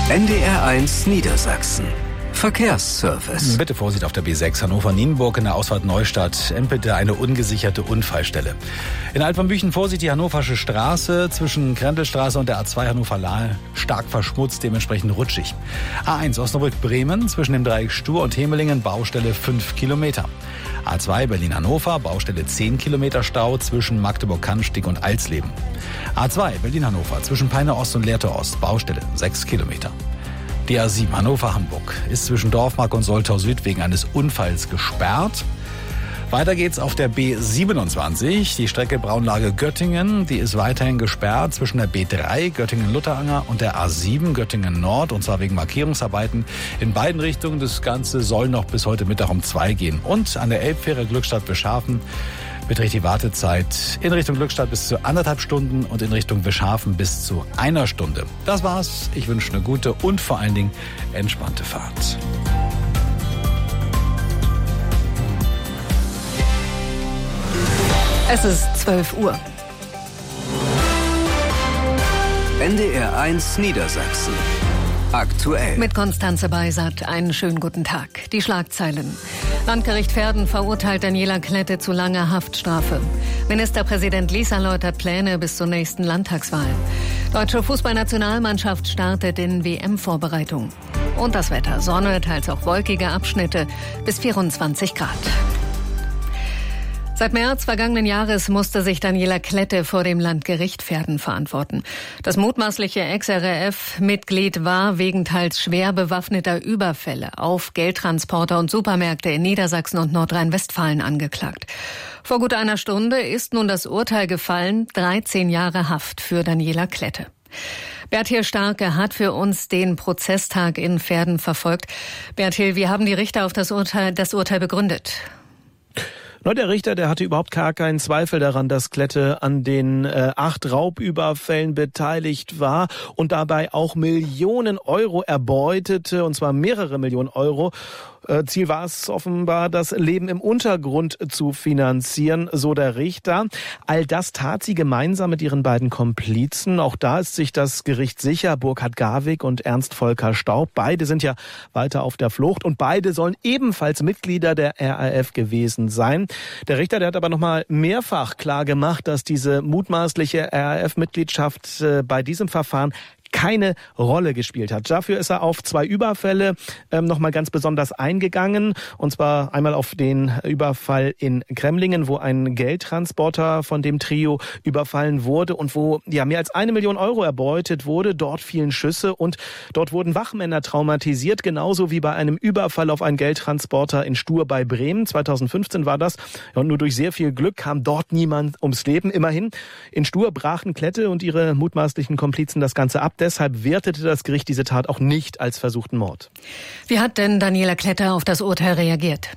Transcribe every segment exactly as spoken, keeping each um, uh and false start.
N D R eins Niedersachsen. Verkehrsservice. Bitte Vorsicht auf der B sechs Hannover-Nienburg in der Ausfahrt Neustadt. Empelte eine ungesicherte Unfallstelle. In Altmarmbüchen Vorsicht die Hannoversche Straße zwischen Krentelstraße und der A zwei Hannover-Lahl stark verschmutzt, dementsprechend rutschig. A eins Osnabrück-Bremen zwischen dem Dreieck Stur und Hemelingen Baustelle fünf Kilometer. A zwei Berlin-Hannover Baustelle zehn Kilometer Stau zwischen Magdeburg-Cannstatt und Alsleben. A zwei Berlin-Hannover zwischen Peine Ost und Lehrte Ost Baustelle sechs Kilometer. Die A sieben Hannover-Hamburg ist zwischen Dorfmark und Soltau Süd wegen eines Unfalls gesperrt. Weiter geht's auf der B siebenundzwanzig, die Strecke Braunlage-Göttingen. Die ist weiterhin gesperrt zwischen der B drei Göttingen-Lutteranger und der A sieben Göttingen-Nord. Und zwar wegen Markierungsarbeiten in beiden Richtungen. Das Ganze soll noch bis heute Mittag um zwei gehen. Und an der Elbfähre Glückstadt-Beschafen beträgt die Wartezeit in Richtung Glückstadt bis zu anderthalb Stunden und in Richtung Beschafen bis zu einer Stunde. Das war's. Ich wünsche eine gute und vor allen Dingen entspannte Fahrt. Es ist zwölf Uhr. N D R eins Niedersachsen. Aktuell. Mit Konstanze Beisat, einen schönen guten Tag. Die Schlagzeilen. Landgericht Verden verurteilt Daniela Klette zu langer Haftstrafe. Ministerpräsident Lies erläutert Pläne bis zur nächsten Landtagswahl. Deutsche Fußballnationalmannschaft startet in W M-Vorbereitung. Und das Wetter. Sonne, teils auch wolkige Abschnitte bis vierundzwanzig Grad. Seit März vergangenen Jahres musste sich Daniela Klette vor dem Landgericht Verden verantworten. Das mutmaßliche Ex-R A F-Mitglied war wegen teils schwer bewaffneter Überfälle auf Geldtransporter und Supermärkte in Niedersachsen und Nordrhein-Westfalen angeklagt. Vor gut einer Stunde ist nun das Urteil gefallen, dreizehn Jahre Haft für Daniela Klette. Bertil Starke hat für uns den Prozesstag in Verden verfolgt. Bertil, wie haben die Richter auf das Urteil, das Urteil begründet? No, der Richter, der hatte überhaupt gar keinen Zweifel daran, dass Klette an den äh, acht Raubüberfällen beteiligt war und dabei auch Millionen Euro erbeutete, und zwar mehrere Millionen Euro. Ziel war es offenbar, das Leben im Untergrund zu finanzieren, so der Richter. All das tat sie gemeinsam mit ihren beiden Komplizen. Auch da ist sich das Gericht sicher. Burkhard Garwig und Ernst Volker Staub. Beide sind ja weiter auf der Flucht und beide sollen ebenfalls Mitglieder der R A F gewesen sein. Der Richter, der hat aber nochmal mehrfach klar gemacht, dass diese mutmaßliche R A F-Mitgliedschaft bei diesem Verfahren keine Rolle gespielt hat. Dafür ist er auf zwei Überfälle ähm, nochmal ganz besonders eingegangen. Und zwar einmal auf den Überfall in Kremlingen, wo ein Geldtransporter von dem Trio überfallen wurde und wo ja mehr als eine Million Euro erbeutet wurde. Dort fielen Schüsse und dort wurden Wachmänner traumatisiert, genauso wie bei einem Überfall auf einen Geldtransporter in Stur bei Bremen. zweitausendfünfzehn war das. Und nur durch sehr viel Glück kam dort niemand ums Leben. Immerhin, in Stur brachen Klette und ihre mutmaßlichen Komplizen das Ganze ab. Deshalb wertete das Gericht diese Tat auch nicht als versuchten Mord. Wie hat denn Daniela Klette auf das Urteil reagiert?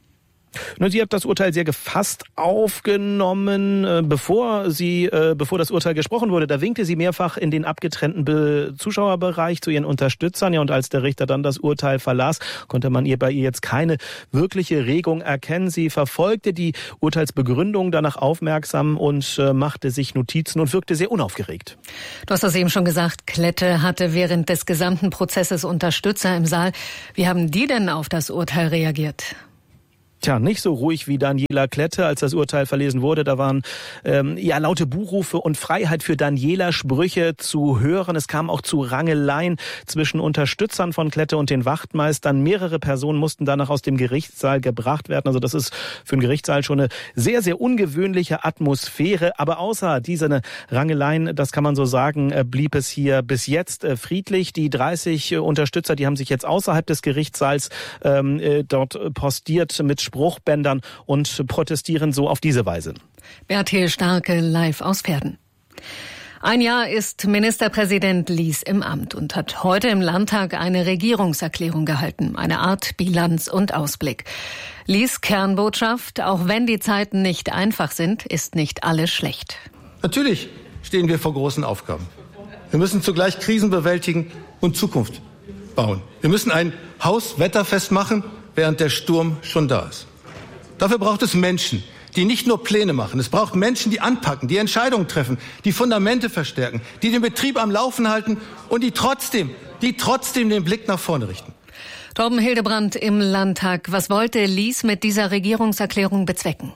Sie hat das Urteil sehr gefasst aufgenommen, bevor sie, bevor das Urteil gesprochen wurde. Da winkte sie mehrfach in den abgetrennten Zuschauerbereich zu ihren Unterstützern. Ja, und als der Richter dann das Urteil verlas, konnte man ihr bei ihr jetzt keine wirkliche Regung erkennen. Sie verfolgte die Urteilsbegründung danach aufmerksam und machte sich Notizen und wirkte sehr unaufgeregt. Du hast das eben schon gesagt, Klette hatte während des gesamten Prozesses Unterstützer im Saal. Wie haben die denn auf das Urteil reagiert? Tja, nicht so ruhig wie Daniela Klette, als das Urteil verlesen wurde. Da waren ähm, ja laute Buhrufe und Freiheit für Daniela Sprüche zu hören. Es kam auch zu Rangeleien zwischen Unterstützern von Klette und den Wachtmeistern. Mehrere Personen mussten danach aus dem Gerichtssaal gebracht werden. Also das ist für einen Gerichtssaal schon eine sehr, sehr ungewöhnliche Atmosphäre. Aber außer diesen Rangeleien, das kann man so sagen, blieb es hier bis jetzt friedlich. Die dreißig Unterstützer, die haben sich jetzt außerhalb des Gerichtssaals ähm, dort postiert mit Spruchbändern und protestieren so auf diese Weise. Bertil Starke live aus Verden. Ein Jahr ist Ministerpräsident Lies im Amt und hat heute im Landtag eine Regierungserklärung gehalten. Eine Art Bilanz und Ausblick. Lies Kernbotschaft: Auch wenn die Zeiten nicht einfach sind, ist nicht alles schlecht. Natürlich stehen wir vor großen Aufgaben. Wir müssen zugleich Krisen bewältigen und Zukunft bauen. Wir müssen ein Haus wetterfest machen, während der Sturm schon da ist. Dafür braucht es Menschen, die nicht nur Pläne machen. Es braucht Menschen, die anpacken, die Entscheidungen treffen, die Fundamente verstärken, die den Betrieb am Laufen halten und die trotzdem die trotzdem den Blick nach vorne richten. Torben Hildebrandt im Landtag. Was wollte Lies mit dieser Regierungserklärung bezwecken?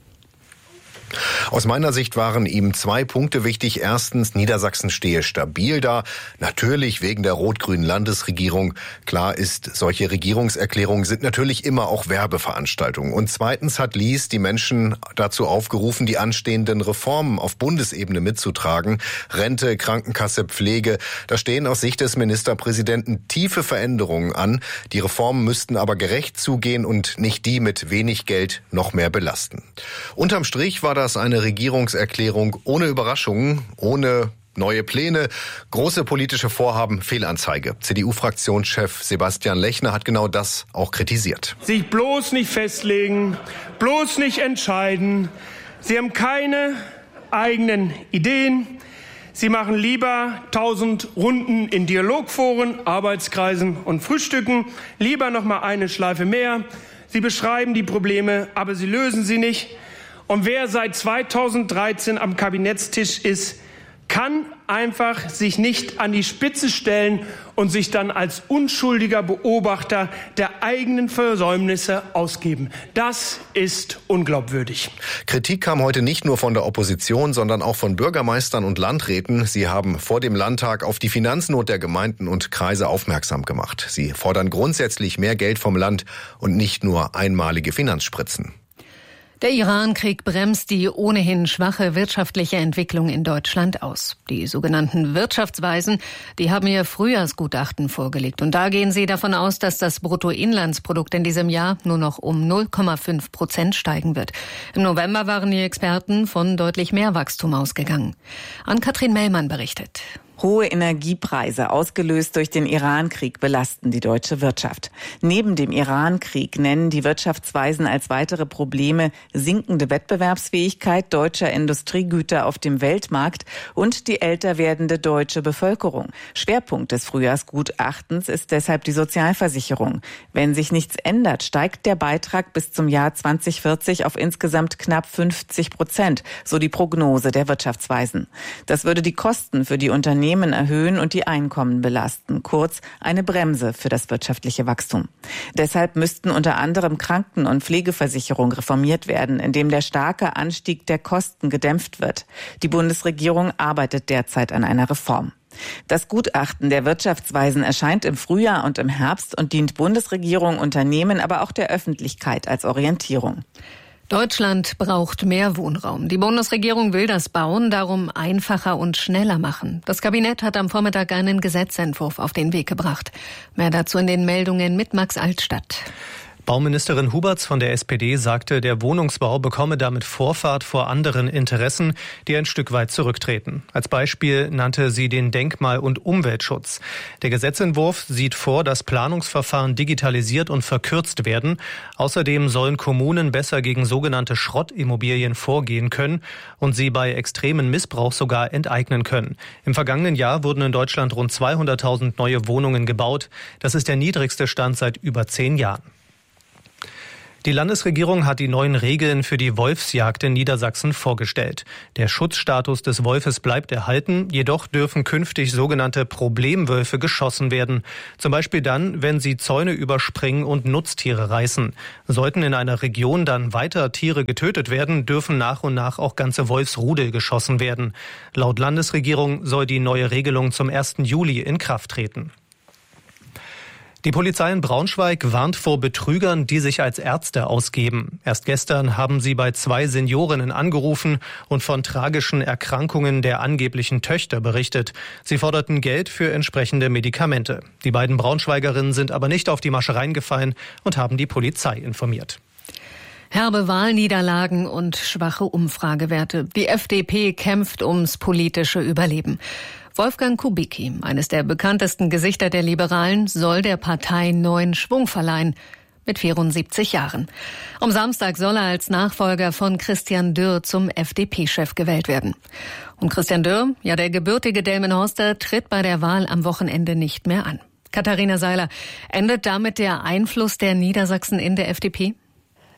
Aus meiner Sicht waren ihm zwei Punkte wichtig. Erstens, Niedersachsen stehe stabil da. Natürlich wegen der rot-grünen Landesregierung. Klar ist, solche Regierungserklärungen sind natürlich immer auch Werbeveranstaltungen. Und zweitens hat Lies die Menschen dazu aufgerufen, die anstehenden Reformen auf Bundesebene mitzutragen. Rente, Krankenkasse, Pflege. Da stehen aus Sicht des Ministerpräsidenten tiefe Veränderungen an. Die Reformen müssten aber gerecht zugehen und nicht die mit wenig Geld noch mehr belasten. Unterm Strich war das Das eine Regierungserklärung ohne Überraschungen, ohne neue Pläne, große politische Vorhaben, Fehlanzeige. C D U-Fraktionschef Sebastian Lechner hat genau das auch kritisiert. Sich bloß nicht festlegen, bloß nicht entscheiden. Sie haben keine eigenen Ideen. Sie machen lieber tausend Runden in Dialogforen, Arbeitskreisen und Frühstücken. Lieber noch mal eine Schleife mehr. Sie beschreiben die Probleme, aber sie lösen sie nicht. Und wer seit zweitausenddreizehn am Kabinettstisch ist, kann einfach sich nicht an die Spitze stellen und sich dann als unschuldiger Beobachter der eigenen Versäumnisse ausgeben. Das ist unglaubwürdig. Kritik kam heute nicht nur von der Opposition, sondern auch von Bürgermeistern und Landräten. Sie haben vor dem Landtag auf die Finanznot der Gemeinden und Kreise aufmerksam gemacht. Sie fordern grundsätzlich mehr Geld vom Land und nicht nur einmalige Finanzspritzen. Der Iran-Krieg bremst die ohnehin schwache wirtschaftliche Entwicklung in Deutschland aus. Die sogenannten Wirtschaftsweisen, die haben ihr Frühjahrsgutachten vorgelegt. Und da gehen sie davon aus, dass das Bruttoinlandsprodukt in diesem Jahr nur noch um null Komma fünf Prozent steigen wird. Im November waren die Experten von deutlich mehr Wachstum ausgegangen. Ann-Kathrin Mellmann berichtet. Hohe Energiepreise, ausgelöst durch den Iran-Krieg, belasten die deutsche Wirtschaft. Neben dem Iran-Krieg nennen die Wirtschaftsweisen als weitere Probleme sinkende Wettbewerbsfähigkeit deutscher Industriegüter auf dem Weltmarkt und die älter werdende deutsche Bevölkerung. Schwerpunkt des Frühjahrsgutachtens ist deshalb die Sozialversicherung. Wenn sich nichts ändert, steigt der Beitrag bis zum Jahr zweitausendvierzig auf insgesamt knapp fünfzig Prozent, so die Prognose der Wirtschaftsweisen. Das würde die Kosten für die Unternehmen erhöhen und die Einkommen belasten. Kurz, eine Bremse für das wirtschaftliche Wachstum. Deshalb müssten unter anderem Kranken- und Pflegeversicherung reformiert werden, indem der starke Anstieg der Kosten gedämpft wird. Die Bundesregierung arbeitet derzeit an einer Reform. Das Gutachten der Wirtschaftsweisen erscheint im Frühjahr und im Herbst und dient Bundesregierung, Unternehmen, aber auch der Öffentlichkeit als Orientierung. Deutschland braucht mehr Wohnraum. Die Bundesregierung will das Bauen darum einfacher und schneller machen. Das Kabinett hat am Vormittag einen Gesetzentwurf auf den Weg gebracht. Mehr dazu in den Meldungen mit Max Altstadt. Bauministerin Huberts von der S P D sagte, der Wohnungsbau bekomme damit Vorfahrt vor anderen Interessen, die ein Stück weit zurücktreten. Als Beispiel nannte sie den Denkmal- und Umweltschutz. Der Gesetzentwurf sieht vor, dass Planungsverfahren digitalisiert und verkürzt werden. Außerdem sollen Kommunen besser gegen sogenannte Schrottimmobilien vorgehen können und sie bei extremen Missbrauch sogar enteignen können. Im vergangenen Jahr wurden in Deutschland rund zweihunderttausend neue Wohnungen gebaut. Das ist der niedrigste Stand seit über zehn Jahren. Die Landesregierung hat die neuen Regeln für die Wolfsjagd in Niedersachsen vorgestellt. Der Schutzstatus des Wolfes bleibt erhalten, jedoch dürfen künftig sogenannte Problemwölfe geschossen werden. Zum Beispiel dann, wenn sie Zäune überspringen und Nutztiere reißen. Sollten in einer Region dann weiter Tiere getötet werden, dürfen nach und nach auch ganze Wolfsrudel geschossen werden. Laut Landesregierung soll die neue Regelung zum ersten Juli in Kraft treten. Die Polizei in Braunschweig warnt vor Betrügern, die sich als Ärzte ausgeben. Erst gestern haben sie bei zwei Seniorinnen angerufen und von tragischen Erkrankungen der angeblichen Töchter berichtet. Sie forderten Geld für entsprechende Medikamente. Die beiden Braunschweigerinnen sind aber nicht auf die Masche reingefallen und haben die Polizei informiert. Herbe Wahlniederlagen und schwache Umfragewerte. Die F D P kämpft ums politische Überleben. Wolfgang Kubicki, eines der bekanntesten Gesichter der Liberalen, soll der Partei neuen Schwung verleihen. Mit vierundsiebzig Jahren. Am Samstag soll er als Nachfolger von Christian Dürr zum F D P-Chef gewählt werden. Und Christian Dürr, ja der gebürtige Delmenhorster, tritt bei der Wahl am Wochenende nicht mehr an. Katharina Seiler, endet damit der Einfluss der Niedersachsen in der F D P?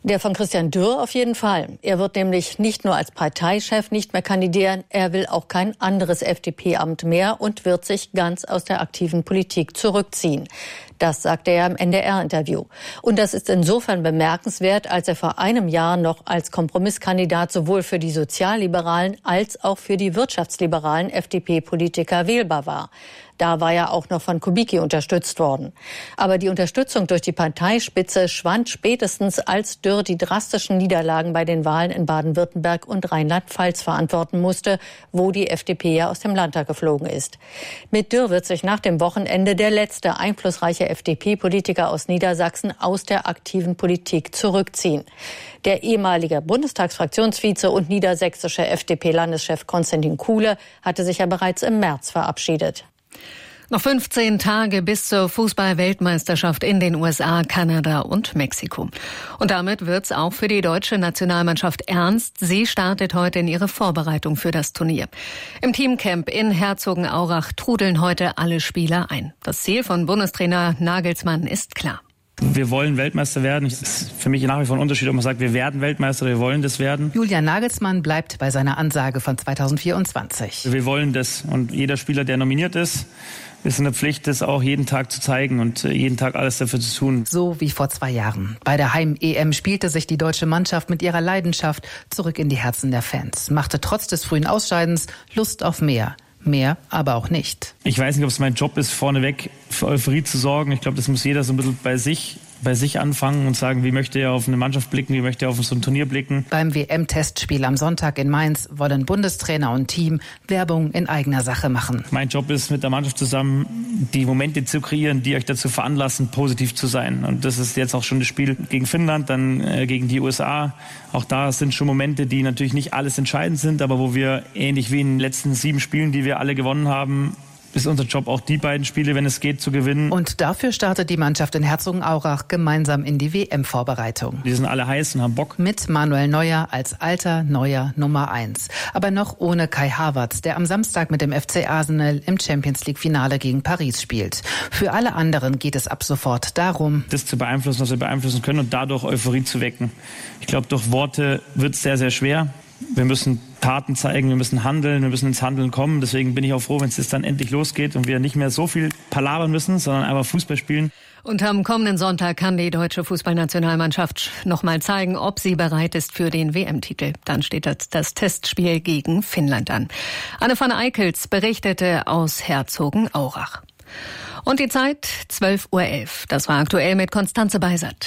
Der von Christian Dürr auf jeden Fall. Er wird nämlich nicht nur als Parteichef nicht mehr kandidieren, er will auch kein anderes F D P-Amt mehr und wird sich ganz aus der aktiven Politik zurückziehen. Das sagte er im N D R-Interview. Und das ist insofern bemerkenswert, als er vor einem Jahr noch als Kompromisskandidat sowohl für die sozialliberalen als auch für die wirtschaftsliberalen F D P-Politiker wählbar war. Da war er auch noch von Kubicki unterstützt worden. Aber die Unterstützung durch die Parteispitze schwand spätestens, als Dürr die drastischen Niederlagen bei den Wahlen in Baden-Württemberg und Rheinland-Pfalz verantworten musste, wo die F D P ja aus dem Landtag geflogen ist. Mit Dürr wird sich nach dem Wochenende der letzte einflussreiche F D P-Politiker aus Niedersachsen aus der aktiven Politik zurückziehen. Der ehemalige Bundestagsfraktionsvize und niedersächsische F D P-Landeschef Konstantin Kuhle hatte sich ja bereits im März verabschiedet. Noch fünfzehn Tage bis zur Fußball-Weltmeisterschaft in den U S A, Kanada und Mexiko. Und damit wird's auch für die deutsche Nationalmannschaft ernst. Sie startet heute in ihre Vorbereitung für das Turnier. Im Teamcamp in Herzogenaurach trudeln heute alle Spieler ein. Das Ziel von Bundestrainer Nagelsmann ist klar. Wir wollen Weltmeister werden. Es ist für mich nach wie vor ein Unterschied, ob man sagt, wir werden Weltmeister, wir wollen das werden. Julian Nagelsmann bleibt bei seiner Ansage von zweitausendvierundzwanzig. Wir wollen das. Und jeder Spieler, der nominiert ist, ist in der Pflicht, das auch jeden Tag zu zeigen und jeden Tag alles dafür zu tun. So wie vor zwei Jahren. Bei der Heim-E M spielte sich die deutsche Mannschaft mit ihrer Leidenschaft zurück in die Herzen der Fans. Machte trotz des frühen Ausscheidens Lust auf mehr. Mehr, aber auch nicht. Ich weiß nicht, ob es mein Job ist, vorneweg für Euphorie zu sorgen. Ich glaube, das muss jeder so ein bisschen bei sich, bei sich anfangen und sagen, wie möchte er auf eine Mannschaft blicken, wie möchte er auf so ein Turnier blicken. Beim W M-Testspiel am Sonntag in Mainz wollen Bundestrainer und Team Werbung in eigener Sache machen. Mein Job ist, mit der Mannschaft zusammen die Momente zu kreieren, die euch dazu veranlassen, positiv zu sein. Und das ist jetzt auch schon das Spiel gegen Finnland, dann äh, gegen die U S A. Auch da sind schon Momente, die natürlich nicht alles entscheidend sind, aber wo wir ähnlich wie in den letzten sieben Spielen, die wir alle gewonnen haben, ist unser Job auch die beiden Spiele, wenn es geht, zu gewinnen. Und dafür startet die Mannschaft in Herzogenaurach gemeinsam in die W M-Vorbereitung. Die sind alle heiß und haben Bock. Mit Manuel Neuer als alter Neuer Nummer eins. Aber noch ohne Kai Havertz, der am Samstag mit dem F C Arsenal im Champions-League-Finale gegen Paris spielt. Für alle anderen geht es ab sofort darum, das zu beeinflussen, was wir beeinflussen können und dadurch Euphorie zu wecken. Ich glaube, durch Worte wird es sehr, sehr schwer. Wir müssen Taten zeigen, wir müssen handeln, wir müssen ins Handeln kommen. Deswegen bin ich auch froh, wenn es jetzt dann endlich losgeht und wir nicht mehr so viel palabern müssen, sondern einfach Fußball spielen. Und am kommenden Sonntag kann die deutsche Fußballnationalmannschaft noch mal zeigen, ob sie bereit ist für den W M-Titel. Dann steht das, das Testspiel gegen Finnland an. Anne van Eickels berichtete aus Herzogenaurach. Und die Zeit zwölf Uhr elf. Das war aktuell mit Konstanze Beisert.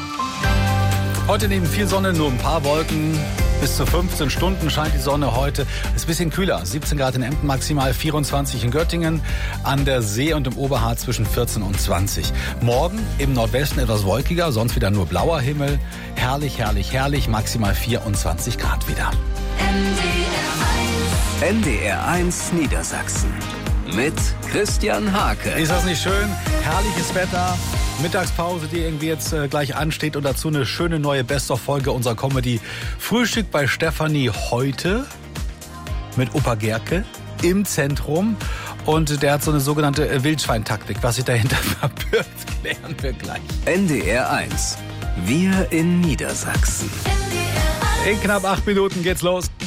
Heute neben viel Sonne nur ein paar Wolken. Bis zu fünfzehn Stunden scheint die Sonne heute. Es ist ein bisschen kühler. siebzehn Grad in Emden, maximal vierundzwanzig in Göttingen. An der See und im Oberharz zwischen vierzehn und zwanzig. Morgen im Nordwesten etwas wolkiger, sonst wieder nur blauer Himmel. Herrlich, herrlich, herrlich. Maximal vierundzwanzig Grad wieder. N D R eins Niedersachsen. Mit Christian Hake. Ist das nicht schön? Herrliches Wetter. Mittagspause, die irgendwie jetzt äh, gleich ansteht und dazu eine schöne neue Best-of-Folge unserer Comedy Frühstück bei Stefanie heute mit Opa Gerke im Zentrum und der hat so eine sogenannte Wildschweintaktik. Was sich dahinter verbirgt, klären wir gleich. N D R eins. Wir in Niedersachsen. In knapp acht Minuten geht's los.